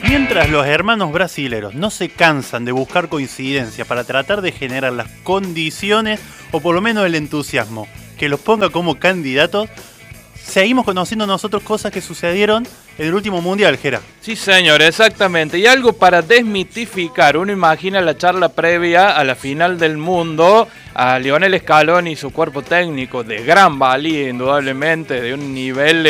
Mientras los hermanos brasileros no se cansan de buscar coincidencias para tratar de generar las condiciones o por lo menos el entusiasmo que los ponga como candidatos, seguimos conociendo nosotros cosas que sucedieron en el último mundial, Gera. Sí, señor, exactamente. Y algo para desmitificar. Uno imagina la charla previa a la final del mundo, a Lionel Scaloni y su cuerpo técnico de gran valía, indudablemente, de un nivel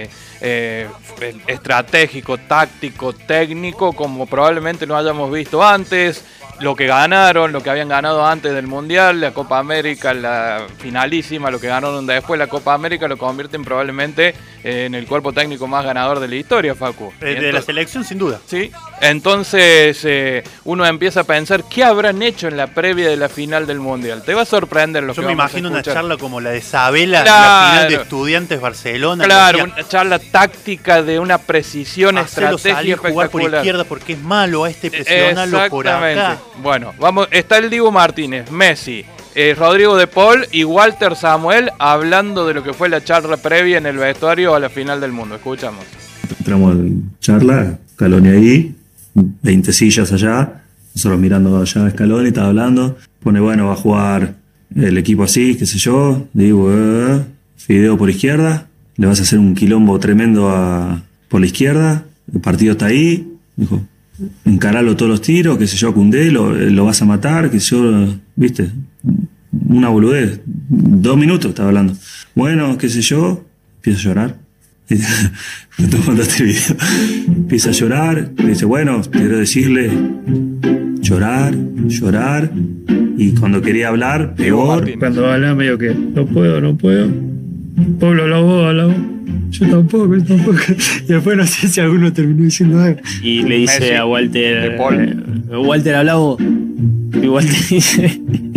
estratégico, táctico, técnico, como probablemente no hayamos visto antes. Lo que ganaron, lo que habían ganado antes del Mundial, la Copa América, la finalísima, lo que ganaron después la Copa América, lo convierten probablemente en el cuerpo técnico más ganador de la historia, Facu. De la selección, sin duda. Sí, entonces uno empieza a pensar qué habrán hecho en la previa de la final del Mundial. Te va a sorprender lo que vamos a escuchar. Yo me imagino una charla como la de Sabela, la final de Estudiantes Barcelona. Claro, una charla táctica de una precisión estratégica espectacular. Jugar por izquierda porque es malo, a este presionarlo por acá. Bueno, vamos, está el Dibu Martínez, Messi, Rodrigo de Paul y Walter Samuel hablando de lo que fue la charla previa en el vestuario a la final del mundo. Escuchamos. Entramos en charla, Scaloni ahí, 20 sillas allá, nosotros mirando allá a Scaloni, estaba hablando, pone bueno, va a jugar el equipo así, qué sé yo, digo, Fideo por izquierda, le vas a hacer un quilombo tremendo por la izquierda, el partido está ahí, dijo, encaralo todos los tiros, qué sé yo, Koundé, lo vas a matar, qué sé yo, viste, una boludez, 2 minutos estaba hablando, bueno, qué sé yo, empiezo a llorar. No mandaste el video. Empieza a llorar, le dice, bueno, quiero decirle llorar, y cuando quería hablar, peor. Cuando habla medio que no puedo. Pablo, habla vos. Yo tampoco. Y después no sé si alguno terminó diciendo algo. Y le dice Messi, a Walter, Walter, habla vos. y Walter dice,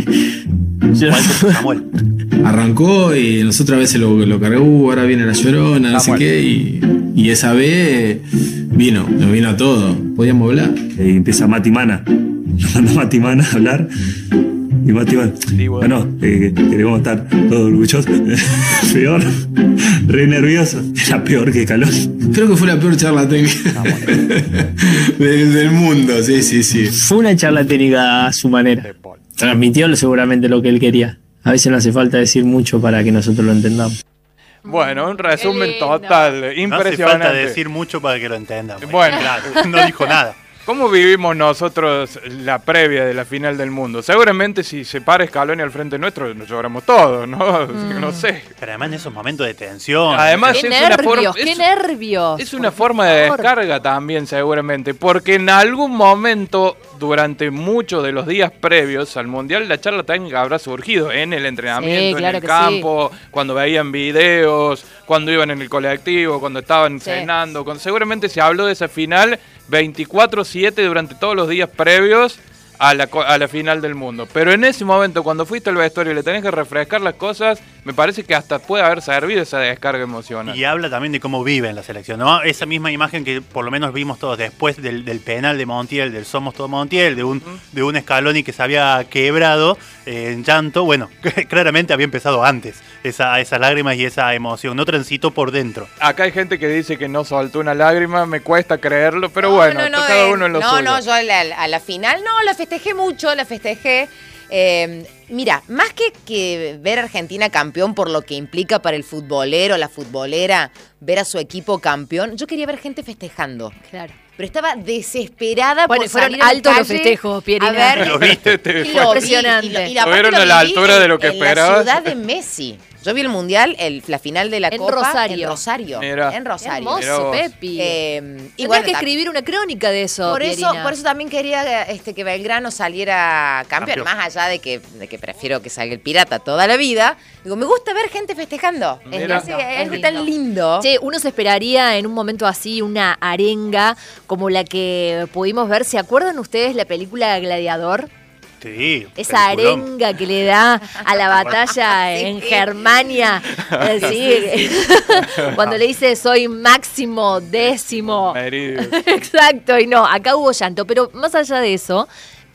Walter Samuel. Arrancó y nosotros a veces lo cargó, ahora viene la llorona, no sé qué, y esa vez nos vino todo, podíamos hablar. Y empieza Mati Mana, lo manda Mati Mana a hablar, y Mati Mana, bueno, queremos estar todos orgullosos, peor, re nervioso, era peor que Scaloni. Creo que fue la peor charla técnica del mundo, sí. fue una charla técnica a su manera. Transmitió seguramente lo que él quería. A veces no hace falta decir mucho para que nosotros lo entendamos. Bueno, un resumen total, impresionante. No hace falta decir mucho para que lo entendan. Bueno, claro, no dijo nada. ¿Cómo vivimos nosotros la previa de la final del mundo? Seguramente si se para Scaloni al frente nuestro, nos lloramos todos, ¿no? No sé. Pero además en esos momentos de tensión. Además ¡Qué nervios! ¡Qué nervios! Es una forma de descarga también, seguramente, porque en algún momento, durante muchos de los días previos al Mundial, la charla técnica habrá surgido en el entrenamiento, claro, en el campo, cuando veían videos, cuando iban en el colectivo, cuando estaban cenando. Seguramente se habló de esa final 24/7 durante todos los días previos a la final del mundo. Pero en ese momento, cuando fuiste al vestuario y le tenés que refrescar las cosas, me parece que hasta puede haber servido esa descarga emocional. Y habla también de cómo vive en la selección, ¿no? Esa misma imagen que por lo menos vimos todos después del penal de Montiel, del Somos Todo Montiel, de un Scaloni que se había quebrado en llanto. Bueno, claramente había empezado antes esas lágrimas y esa emoción. No transitó por dentro. Acá hay gente que dice que no soltó una lágrima, me cuesta creerlo, pero bueno, cada uno en lo suyo. No, yo a la final la festejé mucho, mira, más que ver a Argentina campeón por lo que implica para el futbolero, la futbolera, ver a su equipo campeón, yo quería ver gente festejando. Claro. Pero estaba desesperada por salir fueron altos a la los calle festejos, Pierina. A ver, ¿Lo viste? Impresionante. ¿Estuvieron a la altura de lo que esperabas? En la ciudad de Messi. Yo vi el Mundial, la final de la Copa Rosario. en Rosario. Mira. En Rosario. Hermoso, Pepi. Y Tendrás que escribir una crónica de eso, por eso Pierina. también quería que Belgrano saliera campeón. Más allá de que prefiero que salga el Pirata toda la vida. Digo, me gusta ver gente festejando. Mira. Es algo tan lindo. Che, uno se esperaría en un momento así una arenga como la que pudimos ver. ¿Se acuerdan ustedes la película Gladiador? Sí. Esa peliculón. arenga que le da a la batalla en Germania. Sí. Cuando le dice soy máximo, décimo. Meridios. Exacto, y no, acá hubo llanto. Pero más allá de eso,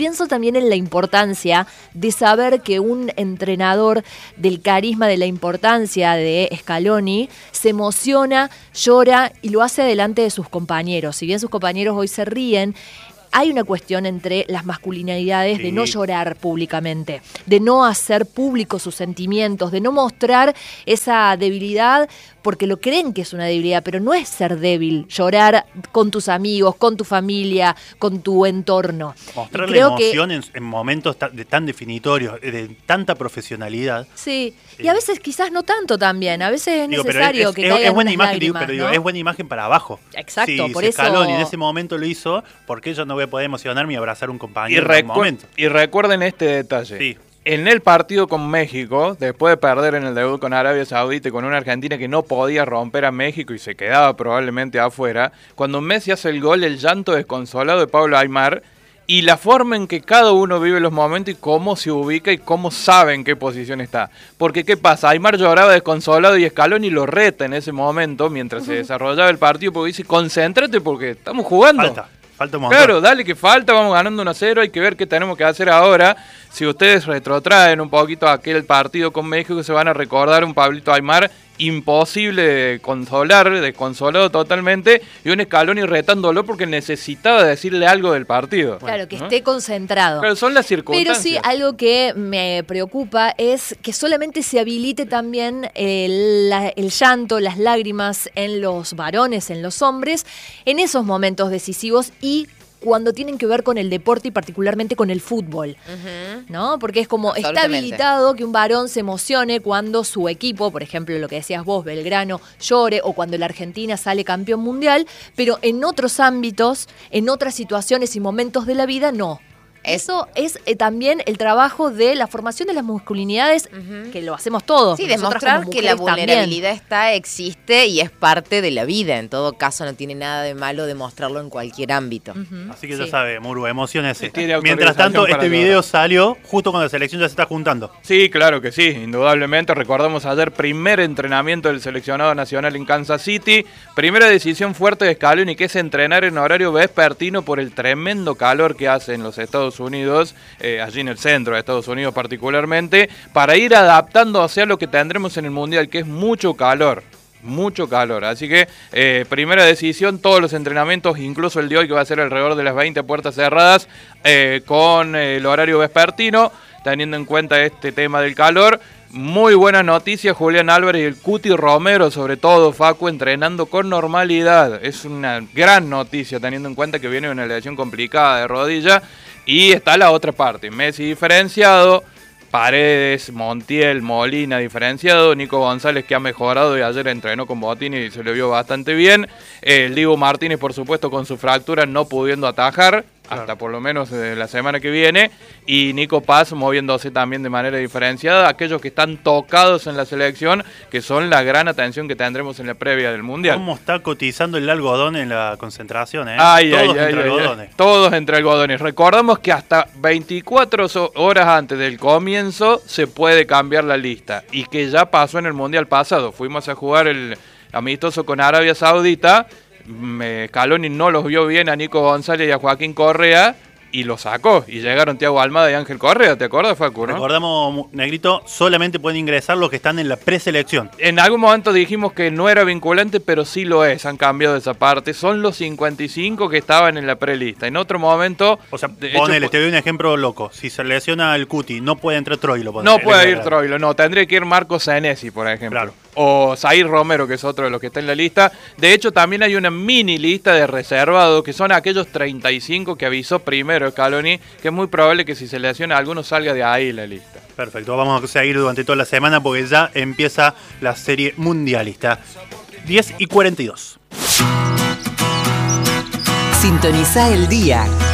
pienso también en la importancia de saber que un entrenador del carisma, de la importancia de Scaloni, se emociona, llora y lo hace delante de sus compañeros. Si bien sus compañeros hoy se ríen, hay una cuestión entre las masculinidades de no llorar públicamente, de no hacer públicos sus sentimientos, de no mostrar esa debilidad porque lo creen que es una debilidad, pero no es ser débil, llorar con tus amigos, con tu familia, con tu entorno. Mostrar la emoción en momentos tan definitorios, de tanta profesionalidad. Sí, y a veces quizás no tanto también, a veces es necesario que caigan es buena unas imagen, lágrimas, pero ¿no? es buena imagen para abajo. Exacto, si por eso... Scaloni en ese momento lo hizo, ¿por qué yo no voy a poder emocionarme y abrazar a un compañero en algún momento? Y recuerden este detalle. Sí. En el partido con México, después de perder en el debut con Arabia Saudita y con una Argentina que no podía romper a México y se quedaba probablemente afuera, cuando Messi hace el gol, el llanto desconsolado de Pablo Aimar y la forma en que cada uno vive los momentos y cómo se ubica y cómo sabe en qué posición está. Porque ¿qué pasa? Aimar lloraba desconsolado y Scaloni lo reta en ese momento mientras se desarrollaba el partido porque dice, concéntrate porque estamos jugando. Falta un montón. Claro, dale que falta, vamos ganando 1-0, hay que ver qué tenemos que hacer ahora. Si ustedes retrotraen un poquito a aquel partido con México, se van a recordar un Pablito Aimar imposible de consolar, desconsolado totalmente, y un Scaloni retándolo porque necesitaba decirle algo del partido. Claro, que esté concentrado. Pero son las circunstancias. Pero sí, algo que me preocupa es que solamente se habilite también el llanto, las lágrimas en los varones, en los hombres, en esos momentos decisivos y cuando tienen que ver con el deporte y particularmente con el fútbol, ¿no? Porque es como, está habilitado que un varón se emocione cuando su equipo, por ejemplo, lo que decías vos, Belgrano, llore, o cuando la Argentina sale campeón mundial, pero en otros ámbitos, en otras situaciones y momentos de la vida, no. Eso es también el trabajo de la formación de las masculinidades, que lo hacemos todos. Sí, demostrar que la vulnerabilidad existe y es parte de la vida. En todo caso, no tiene nada de malo demostrarlo en cualquier ámbito. Así que ya sabe, Muru, emociones. Tiene Mientras tanto, autorización este video salió justo cuando la selección ya se está juntando. Sí, claro que sí, indudablemente. Recordamos ayer primer entrenamiento del seleccionado nacional en Kansas City. Primera decisión fuerte de Scaloni, que es entrenar en horario vespertino por el tremendo calor que hace en los Estados Unidos, allí en el centro de Estados Unidos particularmente, para ir adaptándose a lo que tendremos en el Mundial, que es mucho calor. Mucho calor, así que primera decisión, todos los entrenamientos, incluso el de hoy que va a ser alrededor de las 20 puertas cerradas, con el horario vespertino, teniendo en cuenta este tema del calor. Muy buena noticia, Julián Álvarez y el Cuti Romero, sobre todo Facu, entrenando con normalidad. Es una gran noticia teniendo en cuenta que viene una lesión complicada de rodilla. Y está la otra parte, Messi diferenciado, Paredes, Montiel, Molina diferenciado, Nico González que ha mejorado y ayer entrenó con Botini y se le vio bastante bien. El Dibu Martínez, por supuesto, con su fractura no pudiendo atajar. Hasta por lo menos la semana que viene, y Nico Paz moviéndose también de manera diferenciada, aquellos que están tocados en la selección, que son la gran atención que tendremos en la previa del Mundial. ¿Cómo está cotizando el algodón en la concentración? Todos entre algodones. Recordamos que hasta 24 horas antes del comienzo se puede cambiar la lista, y que ya pasó en el Mundial pasado. Fuimos a jugar el amistoso con Arabia Saudita. Scaloni no los vio bien a Nico González y a Joaquín Correa y lo sacó, y llegaron Thiago Almada y Ángel Correa, ¿te acuerdas, Facu? ¿No? Recordamos, Negrito, solamente pueden ingresar los que están en la preselección. En algún momento dijimos que no era vinculante, pero sí lo es, han cambiado esa parte, son los 55 que estaban en la prelista. En otro momento... O sea, ponele, te doy un ejemplo loco, si se lesiona el Cuti, no puede entrar Troilo. No puede ir Troilo, no, tendría que ir Marco Senesi, por ejemplo. Claro. O Zair Romero, que es otro de los que está en la lista. De hecho, también hay una mini lista de reservados, que son aquellos 35 que avisó primero Scaloni, que es muy probable que si se lesiona alguno salga de ahí la lista. Perfecto, vamos a seguir durante toda la semana porque ya empieza la serie mundialista. 10:42. Sintoniza el día